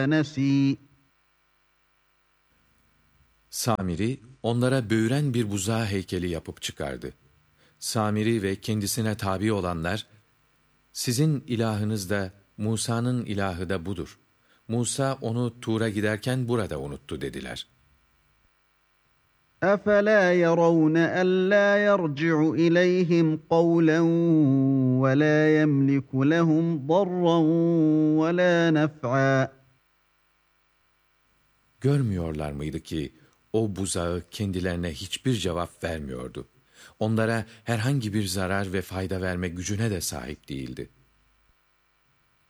نسي. Samiri onlara böğüren bir buzağı heykeli yapıp çıkardı. Samiri ve kendisine tabi olanlar, sizin ilahınız da Musa'nın ilahı da budur. Musa onu Tur'a giderken burada unuttu dediler. أفلا يرون ألا يرجع إليهم قولا ولا يملك لهم ضرا ولا نفعا. Görmüyorlar mıydı ki o buzağı kendilerine hiçbir cevap vermiyordu. Onlara herhangi bir zarar ve fayda verme gücüne de sahip değildi.